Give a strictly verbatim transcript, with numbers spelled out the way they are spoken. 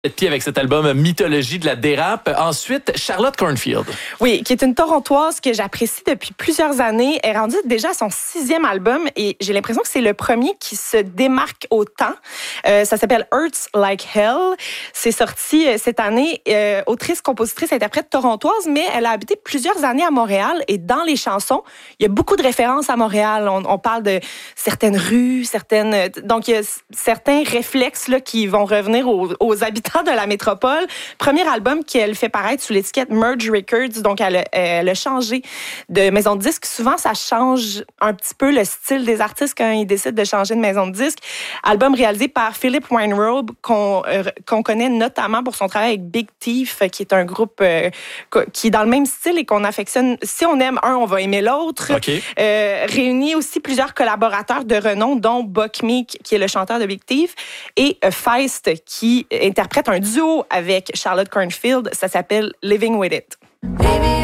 De pied avec cet album Mythologie de la dérape. Ensuite, Charlotte Cornfield. Oui, qui est une Torontoise que j'apprécie depuis plusieurs années. Elle est rendue déjà à son sixième album et j'ai l'impression que c'est le premier qui se démarque autant. Euh, ça s'appelle Hurts Like Hell. C'est sorti cette année. Euh, autrice, compositrice, interprète torontoise, mais elle a habité plusieurs années à Montréal et dans les chansons, il y a beaucoup de références à Montréal. On, on parle de certaines rues, certaines... Donc, il y a certains réflexes là, qui vont revenir aux, aux habitants de la métropole. Premier album qu'elle fait paraître sous l'étiquette Merge Records. Donc, elle a, elle a changé de maison de disque. Souvent, ça change un petit peu le style des artistes quand ils décident de changer de maison de disque. Album réalisé par Philip Weinrobe, qu'on, euh, qu'on connaît notamment pour son travail avec Big Thief, qui est un groupe euh, qui est dans le même style et qu'on affectionne. Si on aime un, on va aimer l'autre. Okay. Euh, réunit aussi plusieurs collaborateurs de renom, dont Buck Meek, qui est le chanteur de Big Thief, et euh, Feist, qui interprète un duo avec Charlotte Cornfield. Ça s'appelle Living With It. Baby.